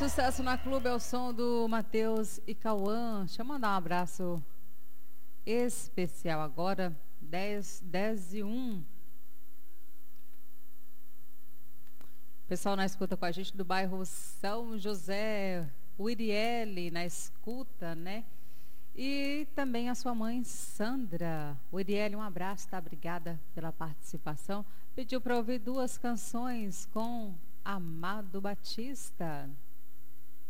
Sucesso na Clube é o som do Matheus e Cauã. Deixa eu mandar um abraço especial agora, 10:01. Pessoal na escuta com a gente do bairro São José, o Iriele na escuta, né? E também a sua mãe, Sandra. O Iriele, um abraço, tá? Obrigada pela participação. Pediu para ouvir duas canções com Amado Batista.